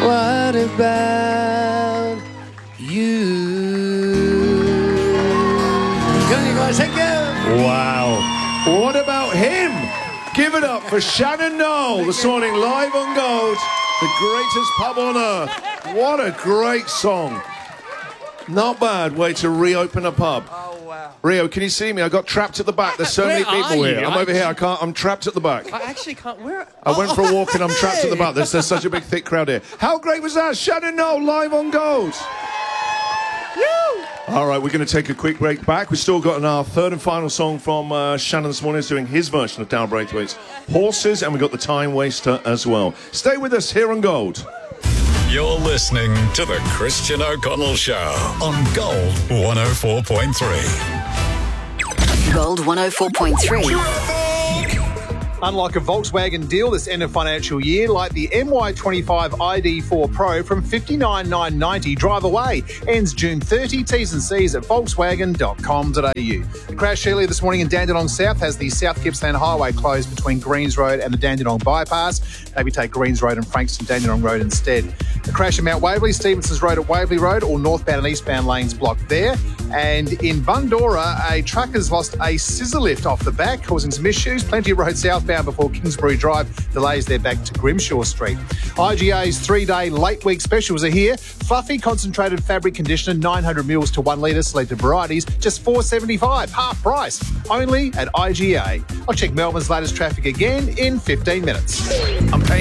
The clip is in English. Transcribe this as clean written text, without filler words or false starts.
What about you? Good on you guys, thank you. Wow. What about him? Give it up for Shannon Noll this morning, live on Gold, the greatest pub on earth. What a great song. Not bad way to reopen a pub. Oh, wow. Rio, can you see me? I got trapped at the back. There's so many Where people are here. you? I'm over here. I'm trapped at the back. I actually can't. Where? I went for a walk and I'm trapped at the back. There's such a big, thick crowd here. How great was that? Shannon Noll, live on Gold. All right, we're going to take a quick break back. We've still got our third and final song from Shannon this morning. He's doing his version of Darryl Braithwaite's Horses, and we've got the Time Waster as well. Stay with us here on Gold. You're listening to the Christian O'Connell Show on Gold 104.3. Gold 104.3. Unlike a Volkswagen deal this end of financial year, like the MY25 ID4 Pro from $59,990 drive away. Ends June 30. T's and C's at volkswagen.com.au. The crash earlier this morning in Dandenong South has the South Gippsland Highway closed between Greens Road and the Dandenong Bypass. Maybe take Greens Road and Frankston Dandenong Road instead. The crash in Mount Waverley, Stevenson's Road at Waverley Road, all northbound and eastbound lanes blocked there. And in Bundoora, a truck has lost a scissor lift off the back, causing some issues. Plenty of road southbound before Kingsbury Drive. Delays there back to Grimshaw Street. IGA's 3-day late week specials are here. Fluffy concentrated fabric conditioner, 900 mils to 1 litre, selected varieties, just $4.75, half price, only at IGA. I'll check Melbourne's latest traffic again in 15 minutes. I'm paying